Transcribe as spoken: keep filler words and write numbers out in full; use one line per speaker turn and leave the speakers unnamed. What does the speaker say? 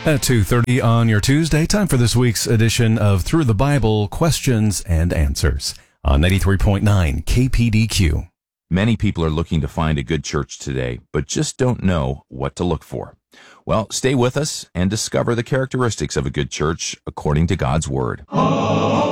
At two thirty on your Tuesday, time for this week's edition of Through the Bible Questions and Answers on ninety-three point nine K P D Q.
Many people are looking to find a good church today, but just don't know what to look for. Well, stay with us and discover the characteristics of a good church according to God's Word.